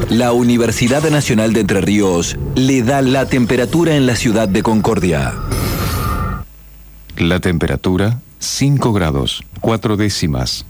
La Universidad Nacional de Entre Ríos le da la temperatura en la ciudad de Concordia. La temperatura, 5 grados, 4 décimas.